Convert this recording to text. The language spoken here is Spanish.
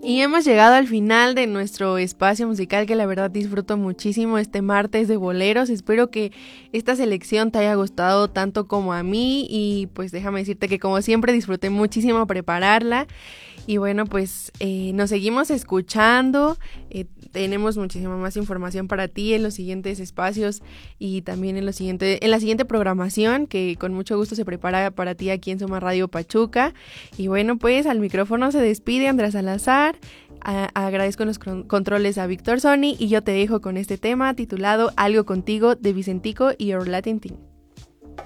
Y hemos llegado al final de nuestro espacio musical, que la verdad disfruto muchísimo este martes de boleros. Espero que esta selección te haya gustado tanto como a mí, y pues déjame decirte que como siempre disfruté muchísimo prepararla. Y bueno, pues nos seguimos escuchando. Tenemos muchísima más información para ti en los siguientes espacios y también en la siguiente programación, que con mucho gusto se prepara para ti aquí en Soma Radio Pachuca. Y bueno, pues al micrófono se despide Andrea Salazar. Agradezco los controles a Víctor Sony, y yo te dejo con este tema titulado Algo Contigo de Vicentico y Your Latin Team.